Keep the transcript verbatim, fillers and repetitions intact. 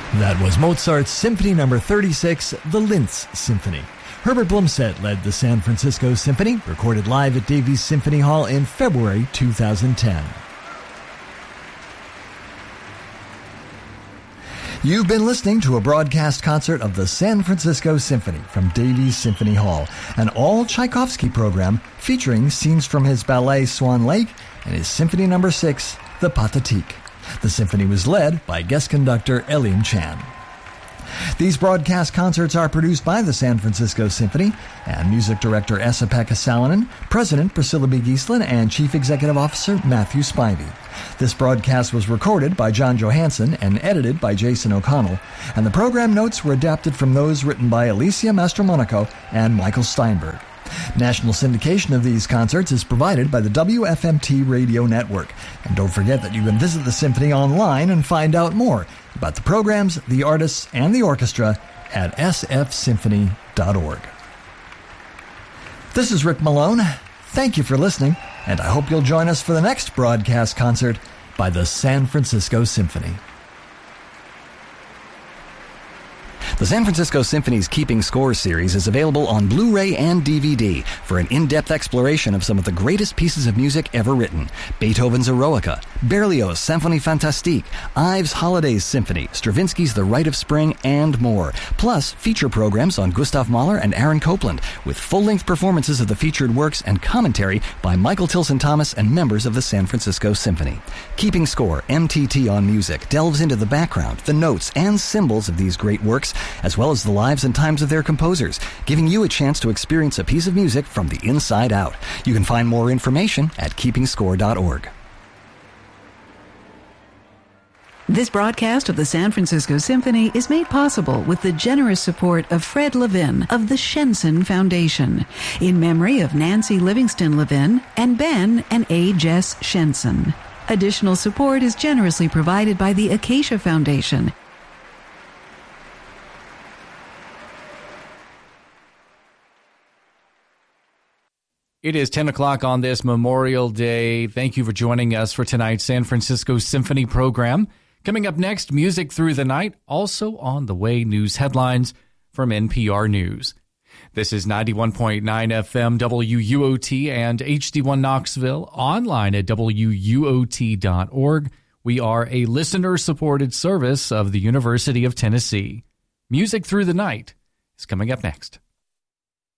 That was Mozart's Symphony Number thirty-six, the Linz Symphony. Herbert Blumstedt led the San Francisco Symphony, recorded live at Davies Symphony Hall in February two thousand ten. You've been listening to a broadcast concert of the San Francisco Symphony from Davies Symphony Hall, an all-Tchaikovsky program featuring scenes from his ballet Swan Lake and his Symphony Number six, the Pathétique. The symphony was led by guest conductor Elim Chan. These broadcast concerts are produced by the San Francisco Symphony and music director Esa-Pekka Salonen, President Priscilla B. Giesslin, and Chief Executive Officer Matthew Spivey. This broadcast was recorded by John Johansson and edited by Jason O'Connell, and the program notes were adapted from those written by Alicia Mastromonaco and Michael Steinberg. National syndication of these concerts is provided by the W F M T Radio Network. And don't forget that you can visit the Symphony online and find out more about the programs, the artists, and the orchestra at s f symphony dot org. This is Rick Malone. Thank you for listening, and I hope you'll join us for the next broadcast concert by the San Francisco Symphony. The San Francisco Symphony's Keeping Score series is available on Blu-ray and D V D for an in-depth exploration of some of the greatest pieces of music ever written. Beethoven's Eroica, Berlioz' Symphonie Fantastique, Ives' Holidays Symphony, Stravinsky's The Rite of Spring, and more. Plus, feature programs on Gustav Mahler and Aaron Copland, with full-length performances of the featured works and commentary by Michael Tilson Thomas and members of the San Francisco Symphony. Keeping Score, M T T on Music, delves into the background, the notes, and symbols of these great works, as well as the lives and times of their composers, giving you a chance to experience a piece of music from the inside out. You can find more information at keeping score dot org. This broadcast of the San Francisco Symphony is made possible with the generous support of Fred Levin of the Shenson Foundation, in memory of Nancy Livingston Levin and Ben and A. Jess Shenson. Additional support is generously provided by the Acacia Foundation. It is ten o'clock on this Memorial Day. Thank you for joining us for tonight's San Francisco Symphony program. Coming up next, music through the night. Also on the way, news headlines from N P R News. This is ninety-one point nine F M W U O T and H D one Knoxville, online at W U O T dot org. We are a listener-supported service of the University of Tennessee. Music through the night is coming up next.